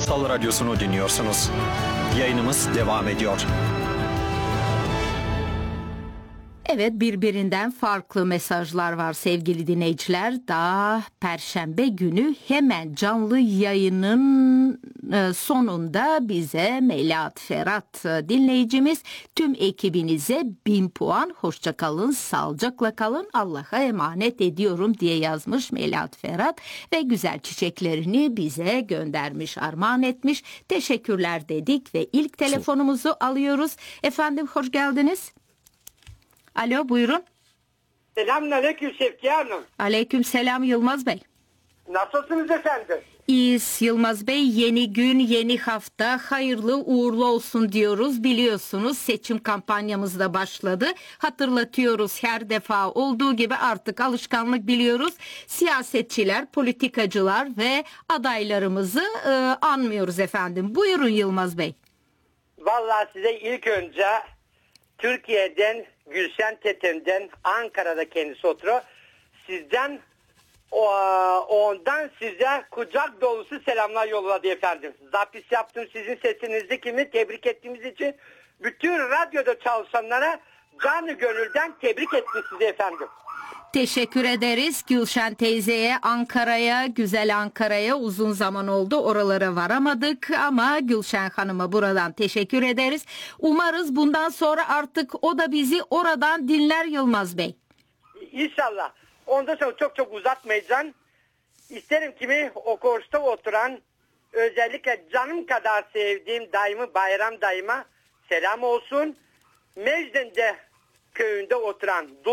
Kartal Radyosu'nu dinliyorsunuz. Yayınımız devam ediyor. Evet, birbirinden farklı mesajlar var sevgili dinleyiciler. Daha Perşembe günü hemen canlı yayının sonunda bize Melahat Ferhat dinleyicimiz tüm ekibinize 1000 puan, hoşça kalın, sağlıcakla kalın, Allah'a emanet ediyorum diye yazmış Melahat Ferhat ve güzel çiçeklerini bize göndermiş, armağan etmiş. Teşekkürler dedik ve ilk telefonumuzu alıyoruz. Efendim, hoş geldiniz. Alo, buyurun. Selamünaleyküm Şevkiye Hanım. Aleykümselam Yılmaz Bey. Nasılsınız efendim? İyiyiz Yılmaz Bey. Yeni gün, yeni hafta hayırlı uğurlu olsun diyoruz. Biliyorsunuz seçim kampanyamız da başladı. Hatırlatıyoruz, her defa olduğu gibi artık alışkanlık biliyoruz. Siyasetçiler, politikacılar ve adaylarımızı anmıyoruz efendim. Buyurun Yılmaz Bey. Vallahi size ilk önce Türkiye'den, Gülşen Tetem'den, Ankara'da kendisi oturuyor. Sizden, ondan size kucak dolusu selamlar yolladı efendim. Zapis yaptım sizin sesinizi, kimi tebrik ettiğimiz için bütün radyoda çalışanlara canı gönülden tebrik ettim sizi efendim. Teşekkür ederiz Gülşen teyzeye, Ankara'ya, güzel Ankara'ya uzun zaman oldu. Oralara varamadık ama Gülşen Hanım'a buradan teşekkür ederiz. Umarız bundan sonra artık o da bizi oradan dinler Yılmaz Bey. İnşallah. Ondan sonra çok uzatmayacağım. İsterim kimi o koğuşta oturan, özellikle canım kadar sevdiğim dayımı, Bayram dayıma selam olsun. Mecden'de köyünde oturan